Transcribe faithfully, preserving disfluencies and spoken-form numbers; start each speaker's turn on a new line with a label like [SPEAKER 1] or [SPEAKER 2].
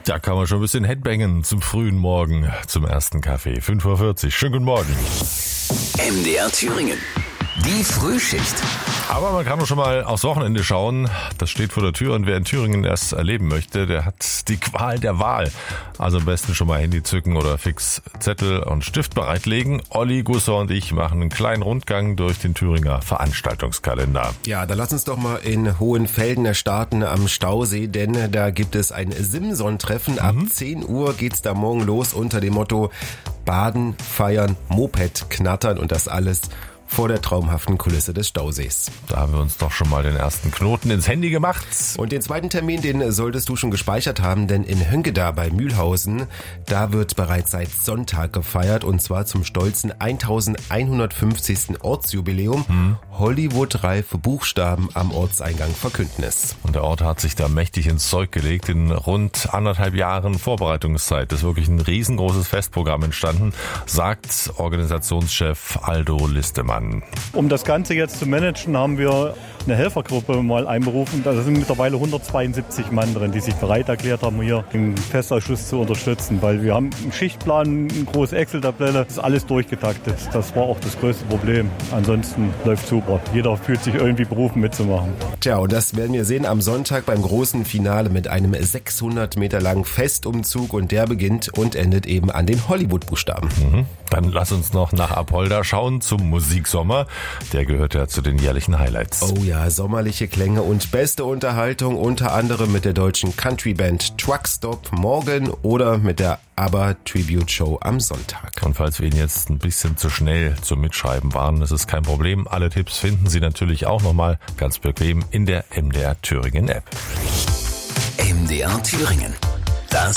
[SPEAKER 1] Da kann man schon ein bisschen Headbangen zum frühen Morgen, zum ersten Kaffee. fünf Uhr vierzig. Schönen guten Morgen.
[SPEAKER 2] M D R Thüringen. Die Frühschicht.
[SPEAKER 1] Aber man kann auch schon mal aufs Wochenende schauen. Das steht vor der Tür und wer in Thüringen das erleben möchte, der hat die Qual der Wahl. Also am besten schon mal Handy zücken oder fix Zettel und Stift bereitlegen. Olli Gusser und ich machen einen kleinen Rundgang durch den Thüringer Veranstaltungskalender.
[SPEAKER 3] Ja, dann lass uns doch mal in Hohenfelden starten am Stausee, denn da gibt es ein Simson-Treffen. Mhm. Ab zehn Uhr geht's da morgen los unter dem Motto Baden, Feiern, Moped, Knattern und das alles vor der traumhaften Kulisse des Stausees.
[SPEAKER 1] Da haben wir uns doch schon mal den ersten Knoten ins Handy gemacht.
[SPEAKER 3] Und den zweiten Termin, den solltest du schon gespeichert haben, denn in Höngeda bei Mühlhausen, da wird bereits seit Sonntag gefeiert und zwar zum stolzen elfhundertfünfzigsten Ortsjubiläum. Hm. Hollywood-reife Buchstaben am Ortseingang verkünden es.
[SPEAKER 1] Und der Ort hat sich da mächtig ins Zeug gelegt. In rund anderthalb Jahren Vorbereitungszeit ist wirklich ein riesengroßes Festprogramm entstanden, sagt Organisationschef Aldo Listemann.
[SPEAKER 4] Um das Ganze jetzt zu managen, haben wir eine Helfergruppe mal einberufen. Da sind mittlerweile hundertzweiundsiebzig Mann drin, die sich bereit erklärt haben, hier den Festausschuss zu unterstützen. Weil wir haben einen Schichtplan, eine große Excel-Tabelle, das ist alles durchgetaktet. Das war auch das größte Problem. Ansonsten läuft super. Jeder fühlt sich irgendwie berufen mitzumachen.
[SPEAKER 3] Tja, und das werden wir sehen am Sonntag beim großen Finale mit einem sechshundert Meter langen Festumzug und der beginnt und endet eben an den Hollywood-Buchstaben.
[SPEAKER 1] Mhm. Dann lass uns noch nach Apolda schauen zum Musiksommer. Der gehört ja zu den jährlichen Highlights.
[SPEAKER 3] Oh ja, sommerliche Klänge und beste Unterhaltung, unter anderem mit der deutschen Countryband Truckstop morgen oder mit der ABBA Tribute Show am Sonntag.
[SPEAKER 1] Und falls wir Ihnen jetzt ein bisschen zu schnell zum Mitschreiben waren, das ist kein Problem. Alle Tipps finden Sie natürlich auch nochmal ganz bequem in der M D R Thüringen App.
[SPEAKER 2] M D R Thüringen.